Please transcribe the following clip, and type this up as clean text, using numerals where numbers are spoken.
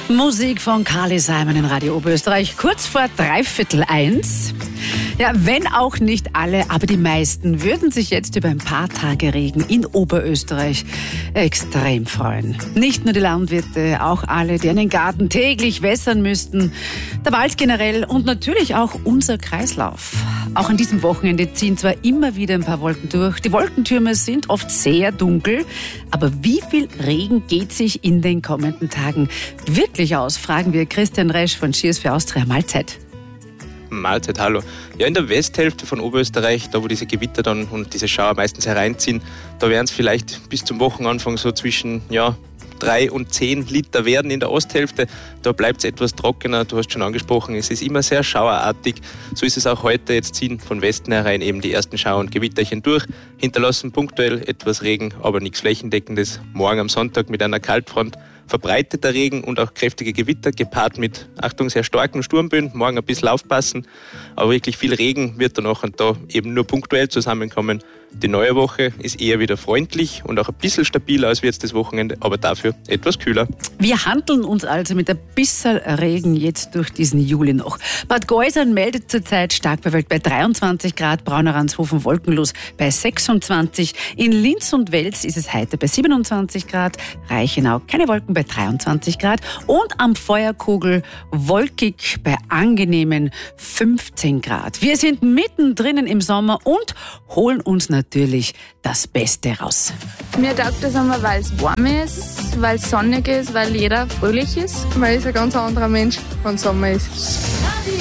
Musik von Carly Simon in Radio Oberösterreich, kurz vor 1:15. Ja, wenn auch nicht alle, aber die meisten würden sich jetzt über ein paar Tage Regen in Oberösterreich extrem freuen. Nicht nur die Landwirte, auch alle, die einen Garten täglich wässern müssten, der Wald generell und natürlich auch unser Kreislauf. Auch an diesem Wochenende ziehen zwar immer wieder ein paar Wolken durch. Die Wolkentürme sind oft sehr dunkel, aber wie viel Regen geht sich in den kommenden Tagen wirklich aus? Fragen wir Christian Resch von Cheers für Austria. Mahlzeit. Mahlzeit, hallo. Ja, in der Westhälfte von Oberösterreich, da wo diese Gewitter dann und diese Schauer meistens hereinziehen, da werden es vielleicht bis zum Wochenanfang so zwischen 3 und 10 Liter werden. In der Osthälfte, da bleibt es etwas trockener. Du hast schon angesprochen, es ist immer sehr schauerartig. So ist es auch heute. Jetzt ziehen von Westen herein eben die ersten Schauer und Gewitterchen durch, hinterlassen punktuell etwas Regen, aber nichts Flächendeckendes. Morgen am Sonntag mit einer Kaltfront verbreiteter Regen und auch kräftige Gewitter, gepaart mit, Achtung, sehr starken Sturmböen. Morgen ein bisschen aufpassen, aber wirklich viel Regen wird dann auch und da eben nur punktuell zusammenkommen. Die neue Woche ist eher wieder freundlich und auch ein bisschen stabiler als jetzt das Wochenende, aber dafür etwas kühler. Wir handeln uns also mit ein bisschen Regen jetzt durch diesen Juli noch. Bad Geusern meldet zurzeit stark bewölkt bei 23 Grad, Brauneranshofen wolkenlos bei 26. In Linz und Wels ist es heute bei 27 Grad, Reichenau keine Wolken bei 23 Grad und am Feuerkogel wolkig bei angenehmen 15 Grad. Wir sind mittendrin im Sommer und holen uns natürlich das Beste raus. Mir taugt das einmal, weil es warm ist, weil es sonnig ist, weil jeder fröhlich ist. Weil ich ein ganz anderer Mensch, wenn Sommer ist.